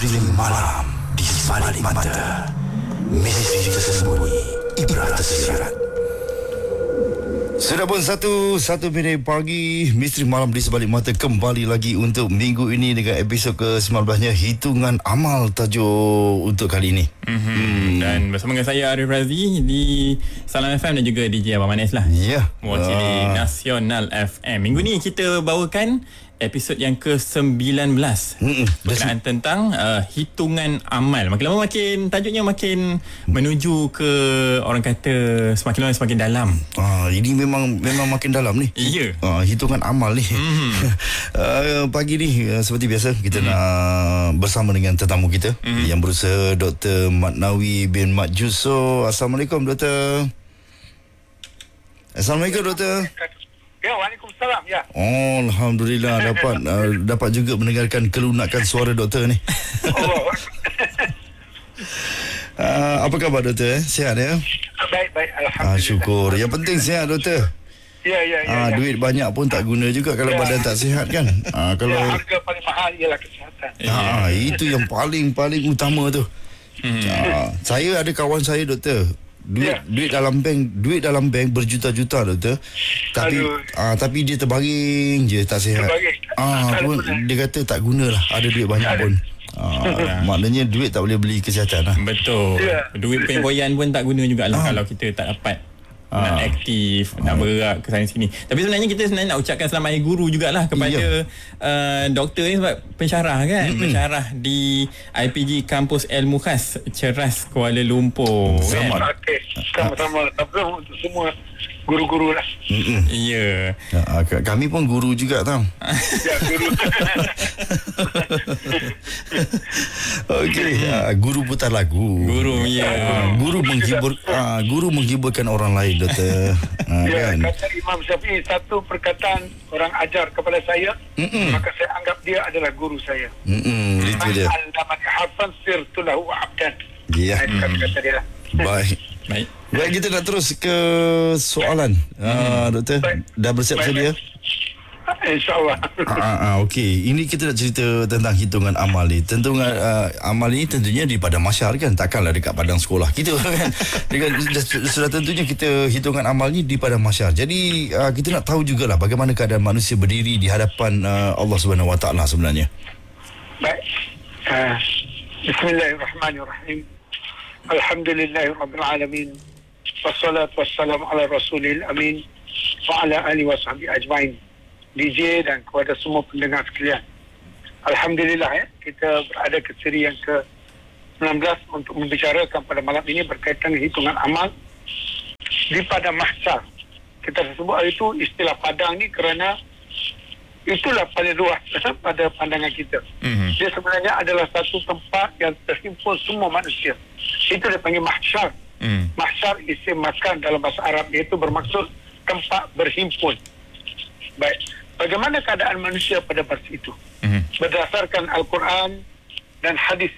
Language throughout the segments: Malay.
Misteri malam di sebalik mata. Misteri tersembunyi, ibrah tersirat. Sudah pun satu minit pagi, Misteri Malam di Sebalik Mata kembali lagi untuk minggu ini dengan episod ke-19-nya Hitungan Amal tajuk untuk kali ini. Dan bersama dengan saya Arif Razi di Salam FM dan juga DJ Abang Manis lah. Ya. Mewakili Nasional FM. Minggu ni kita bawakan episod yang ke-19 berkenaan tentang hitungan amal. Makin lama tajuknya makin menuju ke, orang kata, semakin lama semakin dalam. Ini memang makin dalam ni. Ya. Hitungan amal ni. Pagi ni seperti biasa kita nak bersama dengan tetamu kita yang berusaha, Dr. Mat Nawi bin Mat Juso. Assalamualaikum Doktor. Assalamualaikum Doktor. Ya, waalaikumsalam. Ya. Oh, alhamdulillah dapat juga mendengarkan kelunakan suara doktor ni. Apa khabar doktor? Sihat ya? Baik, alhamdulillah. Syukur. Yang penting sihat doktor. Ya. Duit banyak pun tak guna juga kalau badan tak sihat kan. Kalau harga paling mahal ialah kesihatan. Itu yang paling utama tu. Saya ada kawan saya doktor. Duit dalam bank berjuta-juta doktor. Tapi dia terbaring je, tak sihat. Pun dia kata tak gunalah ada duit banyak pun. Maknanya duit tak boleh beli kesihatan lah. Betul. Duit poyan pun tak guna jugalah kalau kita tak dapat nak aktif, nak bergerak ke sana sini. Tapi sebenarnya kita nak ucapkan selamat hari guru jugalah kepada doktor ni sebab pensyarah kan. Pensyarah di IPG Kampus Ilmu Khas Ceras Kuala Lumpur. Selamat. Okey, sama-sama. Tapi untuk semua guru-guru lah. Ya. Kami pun guru juga tau. Ya, guru. Okey, guru putar lagu. Guru, ya. Guru menghiburkan orang lain doktor. Ya, Kan? kata Imam Syafi'i, satu perkataan orang ajar kepada saya, maka saya anggap dia adalah guru saya. Itu dia. Al-damani harfan sirtu lahu abdan. Ya. Kata dia lah. Baik, kita nak terus ke soalan. Doktor, dah bersiap sedia? InsyaAllah. Okey, ini kita nak cerita tentang hitungan amal ni. Amal ni tentunya di padang mahsyar kan, takkanlah dekat padang sekolah kita kan. Sudah tentunya kita hitungan amal ni di padang mahsyar. Jadi kita nak tahu jugalah bagaimana keadaan manusia berdiri di hadapan Allah Subhanahu Wa Taala sebenarnya. Baik. Bismillahirrahmanirrahim. Alhamdulillahirabbil alamin. Wassalatu wassalamu ala rasulil amin wa ala alihi washabihi ajmain. DJ dan kepada semua pendengar sekalian. Alhamdulillah kita berada ke seri yang ke-19 untuk membicarakan pada malam ini berkaitan hitungan amal di padang mahsyar. Kita sebut itu istilah padang ni kerana itulah paling luas pada pandangan kita. Dia sebenarnya adalah satu tempat yang terhimpun semua manusia. Itu dia panggil mahsyar. Mahsyar isim makan dalam bahasa Arab, iaitu bermaksud tempat berhimpun. Baik. Bagaimana keadaan manusia pada masa itu? Berdasarkan Al-Quran dan hadis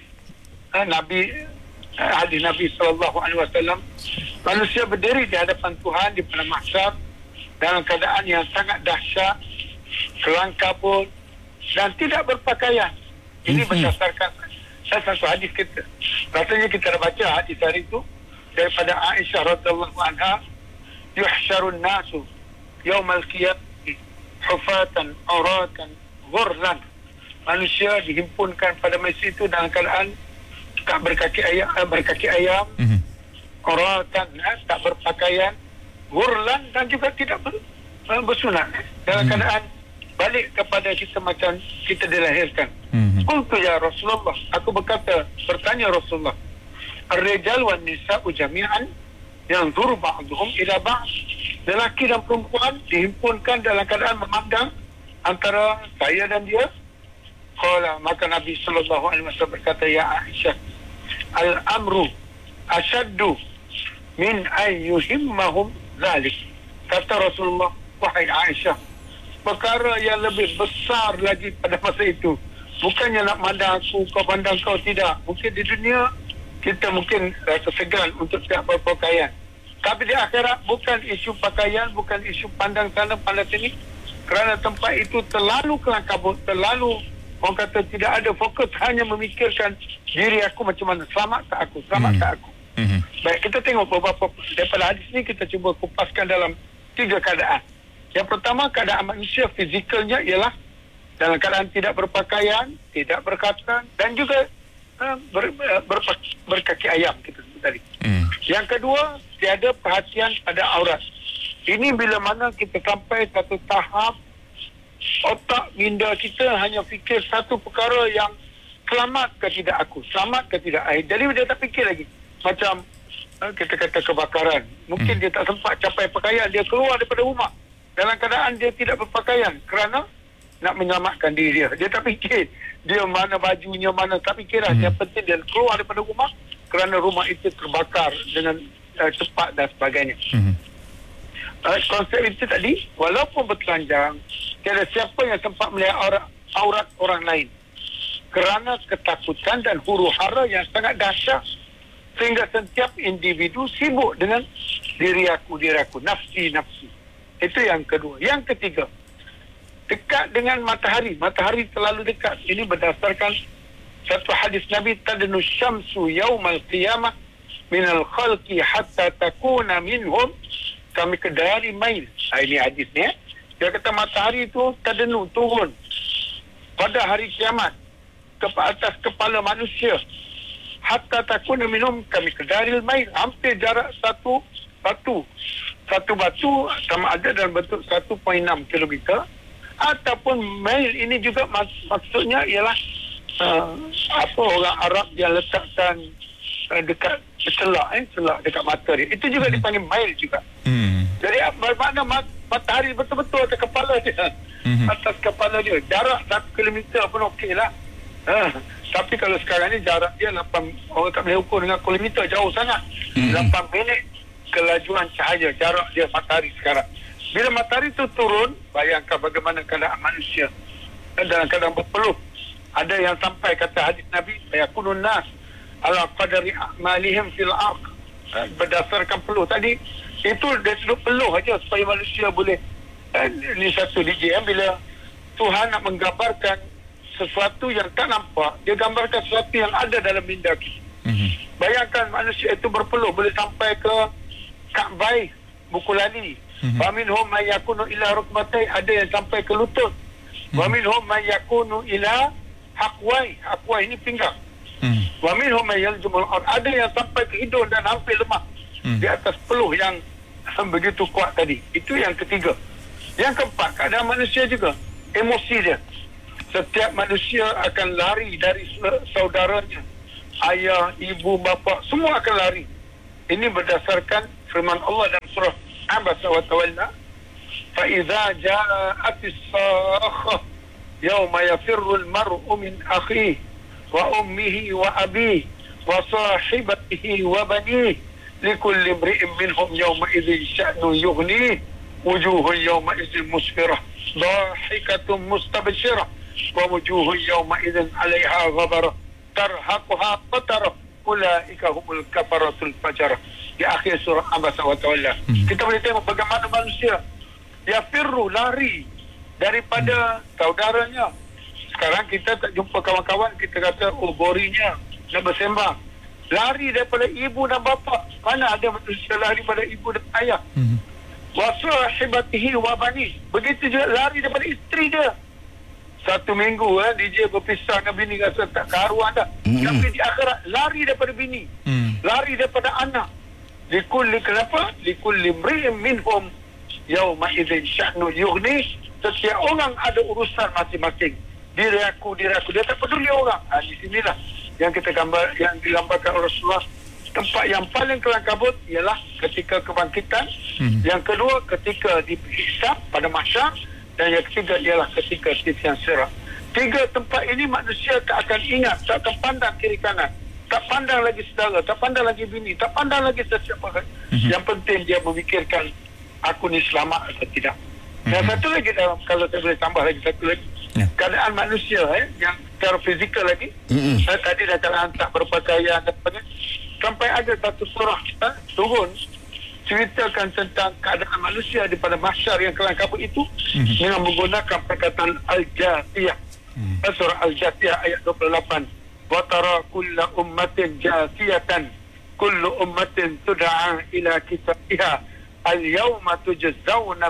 Nabi sallallahu alaihi wasallam, manusia berdiri di hadapan Tuhan di padang mahsyar dalam keadaan yang sangat dahsyat, kelang kabut dan tidak berpakaian. Ini berdasarkan satu hadis kita. Rasanya kita dah baca hadis hari itu daripada Aisyah radhiyallahu anha, yuhsyarun nasu yaumal qiyamah hufatan auratan ghurlan. Manusia dihimpunkan pada masa itu dalam keadaan tak berkaki ayam, auratan, tak berpakaian, ghurlan, dan juga tidak bersunat, dalam keadaan balik kepada kita macam kita dilahirkan. Qultu ya Rasulullah, aku bertanya Rasulullah, ar-rijal wan nisa'u jami'an yanzuru ba'duhum ila ba'd. Lelaki dan perempuan dihimpunkan dalam keadaan memandang antara saya dan dia. Maka Nabi sallallahu alaihi wasallam berkata, ya Aisyah, al-amru ashaddu min ayyuhimmahum zalik. Kata Rasulullah, wahai Aisyah, perkara yang lebih besar lagi pada masa itu bukannya nak mandang aku, kau pandang kau, tidak. Mungkin di dunia kita mungkin rasa segan untuk tidak berpakaian, tapi di akhirat bukan isu pakaian, bukan isu pandang sana pandang sini, kerana tempat itu terlalu kelang kabut, terlalu orang kata tidak ada fokus, hanya memikirkan diri aku macam mana, selamat tak aku. Baik, kita tengok beberapa daripada hadis ni, kita cuba kupaskan dalam 3 keadaan. Yang pertama, keadaan manusia fizikalnya ialah dalam keadaan tidak berpakaian, tidak berkhatan, dan juga berkaki ayam kita sebut tadi. Yang kedua, tiada perhatian pada aurat. Ini bila mana kita sampai satu tahap otak minda kita hanya fikir satu perkara yang selamat ke tidak aku, selamat ke tidak I. Jadi dia tak fikir lagi. Macam kita kata kebakaran, mungkin dia tak sempat capai pakaian, dia keluar daripada rumah dalam keadaan dia tidak berpakaian kerana nak menyelamatkan diri dia. Dia tak fikir dia mana bajunya, mana, tak fikir lah. Yang penting dia keluar daripada rumah kerana rumah itu terbakar dengan cepat dan sebagainya. Konsep itu tadi, walaupun bertelanjang, tiada siapa yang sempat melihat aurat orang lain kerana ketakutan dan huru-hara yang sangat dahsyat, sehingga setiap individu sibuk dengan diri aku, nafsi. Itu yang kedua. Yang ketiga, dekat dengan matahari terlalu dekat. Ini berdasarkan satu hadis Nabi, tadnu syamsu yaumal qiyamah minal khalqi hatta takuna minhum kami kedari mail. Ini hadis ni. Dia kata matahari itu tadnu, turun pada hari kiamat ke atas kepala manusia, hatta takuna minhum kami kedari mail, hampir jarak satu batu sama ada dalam bentuk 1.6 kilometer ataupun mail. Ini juga maksudnya ialah orang Arab yang letakkan dekat celak dekat mata dia, itu juga dipanggil mail juga. Jadi bermakna matahari betul-betul atas kepala dia, atas kepala dia, jarak 1 kilometer pun okey lah. Tapi kalau sekarang ni jarak dia 8, orang tak boleh ukur dengan kilometer, jauh sangat. 8 minit kelajuan cahaya jarak dia matahari sekarang. Bila matahari itu turun, bayangkan bagaimana keadaan manusia dalam keadaan berpeluh. Ada yang sampai kata hadis Nabi, yakunun nas ala qadari a'malihim fil ardh, berdasarkan peluh tadi. Itu dia duduk peluh aja supaya manusia boleh ini satu DJ bila Tuhan nak menggambarkan sesuatu yang tak nampak, dia gambarkan sesuatu yang ada dalam minda kita. Bayangkan manusia itu berpeluh boleh sampai ke Ka'bah, buku lali. Wa minhum man yakunu ila rukbatai, ada yang sampai ke lutut. Wa minhum man yakunu ila haqwai ini pinggang. Wa minhum man yaljumul ard, ada yang sampai ke hidung dan hampir lemah di atas peluh yang begitu kuat tadi. Itu yang ketiga. Yang keempat, keadaan manusia juga, emosi dia. Setiap manusia akan lari dari saudaranya, ayah, ibu, bapa, semua akan lari. Ini berdasarkan firman Allah dalam surah Abasa wa Tawalla, fa idza ja'atis sakhah yawma yafirru al-mar'u min akhihi wa ummihi wa abihi wa sahibatihi wa banihi likulli imri'in minhum yawma idzin sya'nu yughnihi wujuhun yawma idzin musfirah dhahikatun mustabshirah wa wujuhun yawma idzin 'alayha ghabarah tarhaquha qatarah ulaika humul kafaratul fajarah. Di akhir surah Abasa wa Tawalla, kita boleh tengok bagaimana manusia yafirru, lari daripada saudaranya. Sekarang kita tak jumpa kawan-kawan, kita kata borinya nak bersembang. Lari daripada ibu dan bapa. Mana ada manusia lari daripada ibu dan ayah. Wa sahibatihi wa bani, begitu juga lari daripada isteri dia. Satu minggu DJ berpisah dengan bini, rasa tak karuan dah. Tapi di akhirat lari daripada bini, lari daripada anak. Kenapa? Likulli imri'in minhum yawma idzin sya'nu yughni. Setiap orang ada urusan masing-masing. Diri aku, dia tak peduli orang. Di sinilah yang kita yang digambarkan oleh Rasulullah. Tempat yang paling kelam kabut ialah ketika kebangkitan. Yang kedua ketika dihisab pada mahsyar, dan yang ketiga ialah ketika titian sirat. 3 tempat ini manusia tak akan ingat, tak akan pandang kiri kanan, tak pandang lagi saudara, tak pandang lagi bini, tak pandang lagi sesiapa. Yang penting dia memikirkan aku ni selamat atau tidak. Dan satu lagi, kalau saya boleh tambah lagi satu lagi, keadaan manusia yang secara fizikal lagi, tadi dah keadaan tak berpakaian dan sebagainya, sampai ada satu surah turun ceritakan tentang keadaan manusia di pada mahsyar yang kelam kabut itu dengan menggunakan perkataan al-jathiyah. Surah Al-Jasiyah ayat 28. Wa tara kulla ummatin jasiyatan kullu ummatin tud'a ila kitabihha al-yawma tujzauna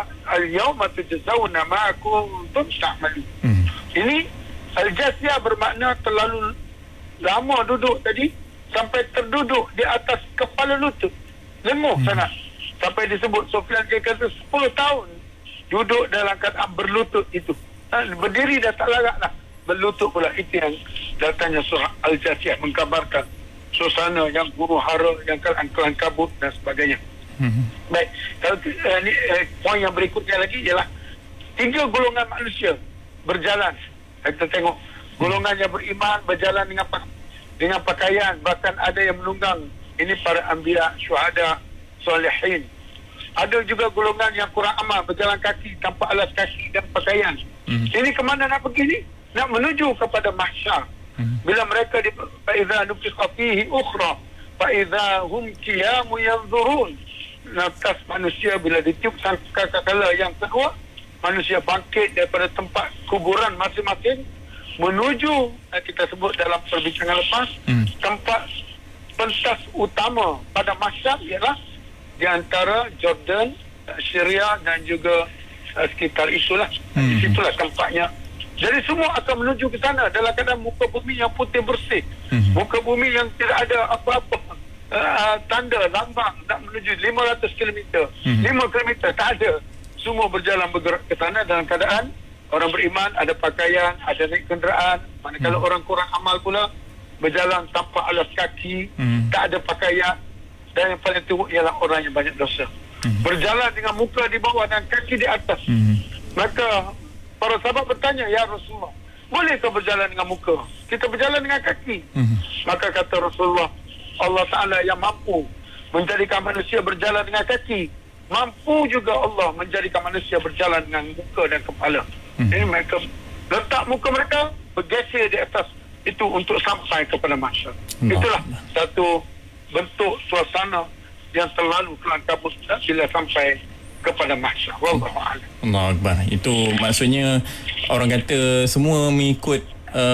ma kuntum ta'malun. Ini Al-Jasiyah bermakna terlalu lama duduk tadi sampai terduduk di atas kepala lutut. Lemah sangat. Sampai disebut Sufyan kata 10 tahun duduk dalam keadaan berlutut itu. Berdiri dah tak larat lah. Berlutut pula. Itu yang datangnya surah Al-Jasiyah mengkabarkan suasana yang huru hara, yang kelang kabut dan sebagainya. Baik, kalau poin yang berikutnya lagi ialah 3 golongan manusia berjalan. Kita tengok golongan yang beriman berjalan dengan pakaian, bahkan ada yang menunggang. Ini para anbiya, syuhada, solehin. Ada juga golongan yang kurang amal, berjalan kaki tanpa alas kaki dan pakaian. Ini kemana nak pergi ni? Nak menuju kepada mahsyar. Bila mereka fa'idha nufiqa fihi ukhra fa'idha hum qiyamu yanzurun. Lantas manusia bila ditiup sangkakala yang kedua, manusia bangkit daripada tempat kuburan masing-masing menuju, kita sebut dalam perbincangan lepas, tempat pentas utama pada mahsyar ialah di antara Jordan, Syria dan juga sekitar itulah. Di situlah tempatnya. Jadi semua akan menuju ke sana dalam keadaan muka bumi yang putih bersih. Muka bumi yang tidak ada apa-apa tanda, lambang nak menuju 500 km. 5 km tak ada. Semua berjalan bergerak ke sana dalam keadaan orang beriman ada pakaian, ada naik kenderaan. Manakala orang kurang amal pula berjalan tanpa alas kaki, tak ada pakaian. Dan yang paling teruk ialah orang yang banyak dosa. Berjalan dengan muka di bawah dan kaki di atas. Maka para sahabat bertanya, ya Rasulullah, bolehkah berjalan dengan muka? Kita berjalan dengan kaki. Maka kata Rasulullah, Allah Ta'ala yang mampu menjadikan manusia berjalan dengan kaki, mampu juga Allah menjadikan manusia berjalan dengan muka dan kepala. Jadi mereka letak muka mereka bergeser di atas itu untuk sampai kepada mahsyar. Itulah satu bentuk suasana yang terlalu kelang kabut bila sampai kepada mahsyar. Wallahu a'lam. Allahu Akbar. Itu maksudnya orang kata semua mengikut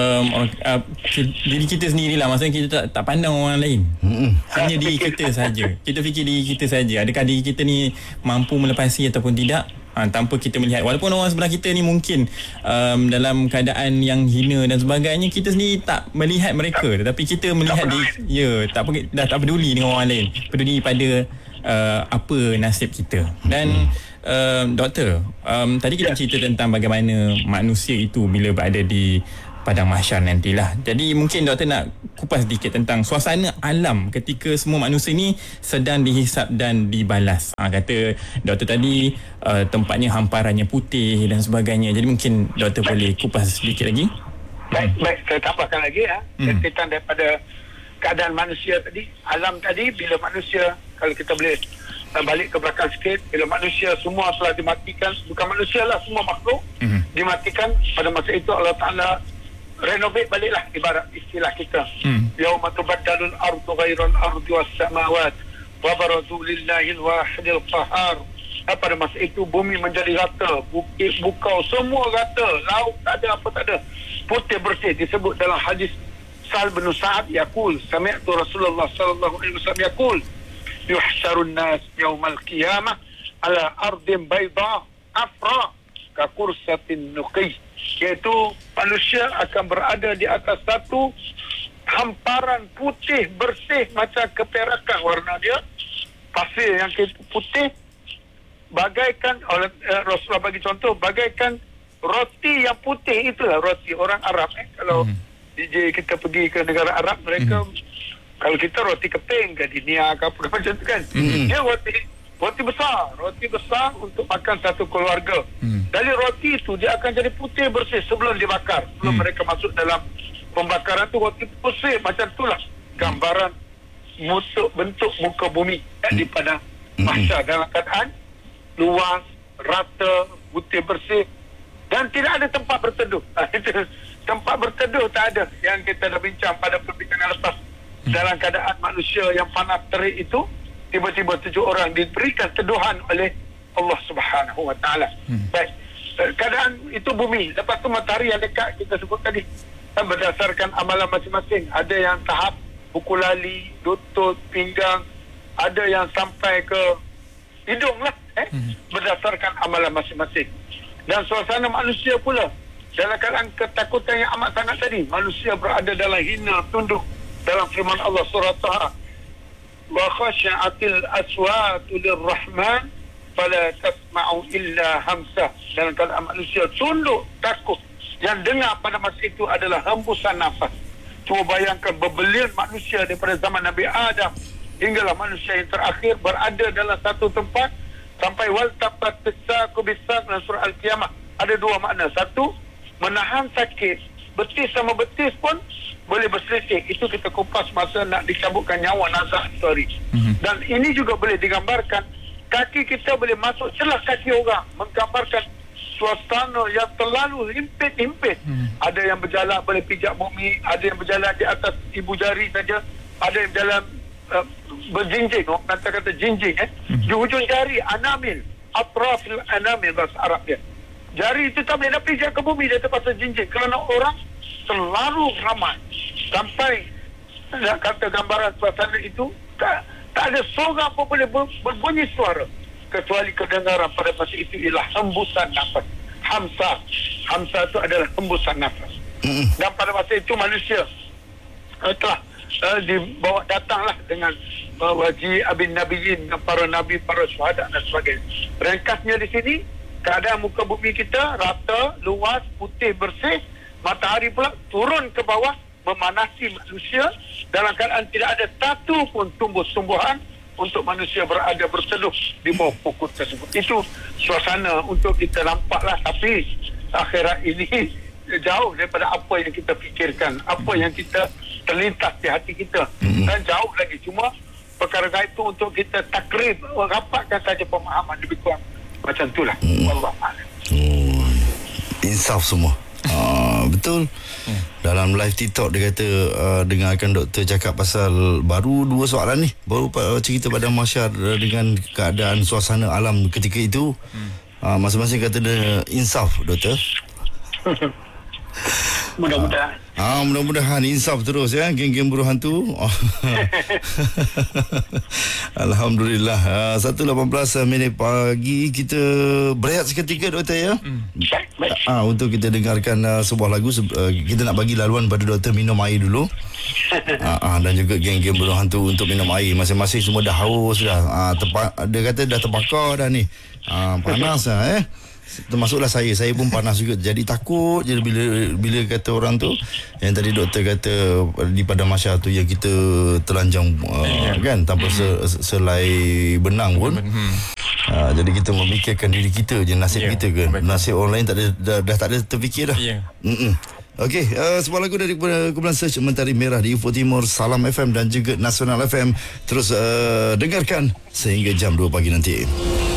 diri kita sendirilah. Maksudnya kita tak pandang orang lain. Hanya diri kita saja. Kita fikir diri kita saja. Adakah diri kita ni mampu melepasi ataupun tidak? Tanpa kita melihat. Walaupun orang sebelah kita ni mungkin dalam keadaan yang hina dan sebagainya, kita sendiri tak melihat mereka, tetapi kita melihat dia. Dah tak peduli dengan orang lain. Peduli pada apa nasib kita. Dan doktor, tadi kita cerita tentang bagaimana manusia itu bila berada di padang mahsyar nantilah. Jadi mungkin doktor nak kupas sedikit tentang suasana alam ketika semua manusia ni sedang dihisap dan dibalas. Kata doktor tadi tempatnya hamparannya putih dan sebagainya. Jadi mungkin doktor boleh kupas sedikit lagi. Baik, saya tambahkan lagi kaitan daripada keadaan manusia tadi, alam tadi. Bila manusia, kalau kita boleh balik ke belakang sikit, bila manusia semua telah dimatikan, bukan manusia lah, semua makhluk dimatikan, pada masa itu Allah Ta'ala renovate baliklah, ibarat istilah kita, yauma tubaddalul ardu ghairal ardi was samawat wa barazu lillahil wahidil qahar. Pada masa itu bumi menjadi rata, bukit bukau semua rata, laut tak ada, apa tak ada, putih bersih. Disebut dalam hadis Sa'ad bin Sa'ad yaqul, sami'tu Rasulullah sallallahu alaihi wasallam yaqul, yuhsyarun nas yaumal qiyamah ala ardin bayda afra ka kursatin nuqi. Iaitu manusia akan berada di atas satu hamparan putih bersih macam keperakan warna dia, pasir yang putih, bagaikan Rasulullah bagi contoh, bagaikan roti yang putih. Itulah roti orang Arab. Kalau DJ kita pergi ke negara Arab, mereka kalau kita roti keping ke dinia ke apa macam tu kan, dia roti besar untuk makan satu keluarga. Dari roti itu dia akan jadi putih bersih sebelum dibakar. Sebelum mereka masuk dalam pembakaran tu, roti bersih macam itulah gambaran bentuk muka bumi di pada mahsyar, dalam keadaan luas, rata, putih bersih dan tidak ada tempat berteduh. Tempat berteduh tak ada, yang kita dah bincang pada perbincangan lepas. Dalam keadaan manusia yang panas terik itu, tiba-tiba 7 orang diberikan teduhan oleh Allah Subhanahu Wa Taala. Baik, keadaan itu bumi, lepas tu matahari yang dekat kita sebut tadi. Berdasarkan amalan masing-masing. Ada yang tahap buku lali, lutut, pinggang, ada yang sampai ke hidung lah. Berdasarkan amalan masing-masing. Dan suasana manusia pula, dalam keadaan ketakutan yang amat sangat tadi, manusia berada dalam hina tunduk dalam firman Allah surah Taha, wa khasyatil aswatu lirrahman fala tasma'u illa hamsah. Dalam keadaan manusia tunduk takut, yang dengar pada masa itu adalah hembusan nafas. Cuba bayangkan berbelir manusia daripada zaman Nabi Adam hinggalah manusia yang terakhir berada dalam satu tempat sampai wal taqat bisaku bisak dalam surah Al-Qiyamah. Ada dua makna. Satu, menahan sakit. Betis sama betis pun boleh berselisih. Itu kita kupas masa nak dicabutkan nyawa nazak itu hari. Dan ini juga boleh digambarkan, kaki kita boleh masuk celah kaki orang, menggambarkan suasana yang terlalu himpit-himpit. Ada yang berjalan boleh pijak bumi, ada yang berjalan di atas ibu jari saja, ada yang berjalan berjinjing, kata-kata jinjing di hujung jari, anamil, atrafil anamil bahasa Arab dia. Jari itu tak boleh nak pijak ke bumi, dia terpaksa jinjing kerana orang terlalu ramai. Sampai nak kata gambaran suasana itu tak ada seorang pun boleh berbunyi suara kecuali kedengaran pada masa itu ialah hembusan nafas. Hamsa itu adalah hembusan nafas. Dan pada masa itu manusia telah dibawa datanglah dengan waji abin nabiyin, para nabi, para syuhada dan sebagainya. Ringkasnya di sini, keadaan muka bumi kita rata, luas, putih, bersih. Matahari pula turun ke bawah memanasi manusia dalam keadaan tidak ada satu pun tumbuh-tumbuhan untuk manusia berada berteduh di bawah pokok tersebut. Itu suasana untuk kita nampaklah, tapi akhirat ini jauh daripada apa yang kita fikirkan, apa yang kita terlintas di hati kita, dan jauh lagi. Cuma perkara gaib itu untuk kita takrib, rapatkan saja pemahaman, lebih kurang macam itulah. Wallahualam. Insaf semua. Betul. Dalam live TikTok dia kata dengarkan doktor cakap pasal baru 2 soalan ni, baru cerita pada masyarakat dengan keadaan suasana alam ketika itu. Masing-masing kata dia insaf doktor. Mudah-mudahan. Mudah-mudahan insaf terus ya, geng-geng buruh hantu. Alhamdulillah. 1:18 pagi, kita berehat seketika doktor ya. Baik. Untuk kita dengarkan sebuah lagu. Kita nak bagi laluan pada doktor minum air dulu. Dan juga geng-geng buruh hantu untuk minum air. Masing-masing semua dah haus dah. Dia kata dah terbakar dah ni. Panas lah termasuklah saya pun panas juga. Jadi takut je bila kata orang tu yang tadi doktor kata di pada masyarakat tu yang kita telanjang kan tanpa selai benang pun. Jadi kita memikirkan diri kita je, nasib kita ke. Nasib orang lain tak ada, dah tak ada terfikir dah. Okey, sebuah lagu dari kumpulan Search Mentari Merah di UFO Timur, Salam FM dan juga Nasional FM. Terus dengarkan sehingga jam 2 pagi nanti.